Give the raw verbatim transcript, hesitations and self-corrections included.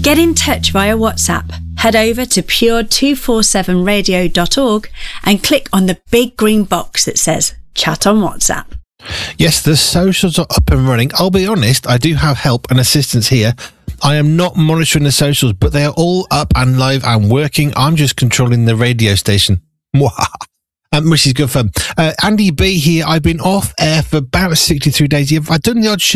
Get in touch via WhatsApp. Head over to pure two forty-seven radio dot org and click on the big green box that says Chat on WhatsApp. Yes, the socials are up and running. I'll be honest, I do have help and assistance here. I am not monitoring the socials, but they are all up and live and working. I'm just controlling the radio station. Um, which is good fun. Uh, Andy B here. I've been off air for about sixty-three days. I've done the odd show.